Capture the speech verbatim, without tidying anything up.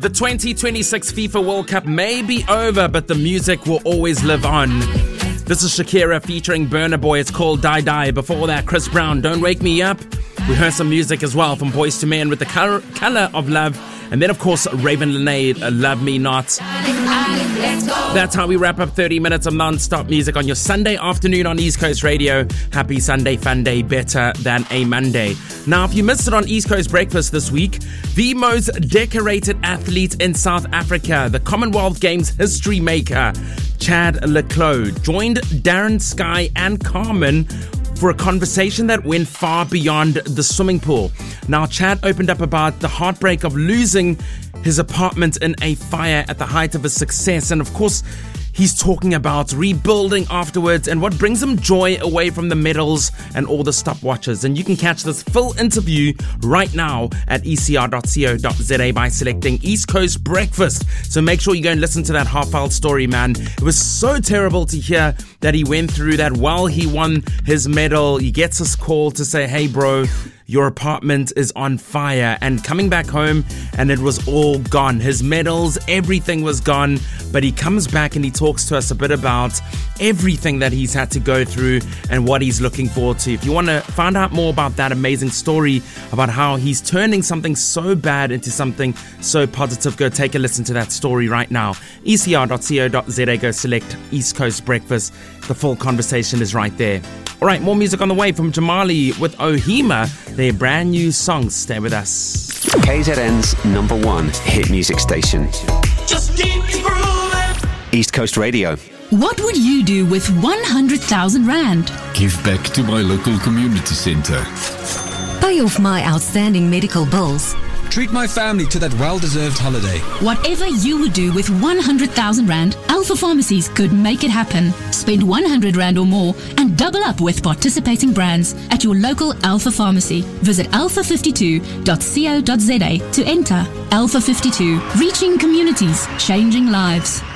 The twenty twenty-six FIFA World Cup may be over, but the music will always live on. This is Shakira featuring Burna Boy. It's called Die Die. Before that, Chris Brown, Don't Wake Me Up. We heard some music as well from Boyz two Men with The Color, Color of Love. And then, of course, Raven Lenae, Love Me Not. That's how we wrap up thirty minutes of non-stop music on your Sunday afternoon on East Coast Radio. Happy Sunday Fun Day, better than a Monday. Now, if you missed it on East Coast Breakfast this week, the most decorated athlete in South Africa, the Commonwealth Games history maker, Chad le Clos, joined Darren, Sky and Carmen for a conversation that went far beyond the swimming pool. Now, Chad opened up about the heartbreak of losing his apartment in a fire at the height of his success. And of course, he's talking about rebuilding afterwards and what brings him joy away from the medals and all the stopwatches. And you can catch this full interview right now at e c r dot co dot z a by selecting East Coast Breakfast. So make sure you go and listen to that heartfelt story, man. It was so terrible to hear that he went through that while he won his medal. He gets his call to say, hey, bro, your apartment is on fire, and coming back home and it was all gone. His medals, everything was gone, but he comes back and he talks to us a bit about everything that he's had to go through and what he's looking forward to. If you want to find out more about that amazing story about how he's turning something so bad into something so positive, go take a listen to that story right now. e c r dot co dot z a, go select East Coast Breakfast. The full conversation is right there. All right, more music on the way from Jamali with Ohima, their brand new song. Stay with us. K Z N's number one hit music station. Just keep grooving. East Coast Radio. What would you do with one hundred thousand rand? Give back to my local community centre. Pay off my outstanding medical bills. Treat my family to that well-deserved holiday. Whatever you would do with one hundred thousand rand, Alpha Pharmacies could make it happen. Spend one hundred rand or more and double up with participating brands at your local Alpha Pharmacy. Visit alpha fifty-two dot co dot z a to enter. Alpha fifty-two, reaching communities, changing lives.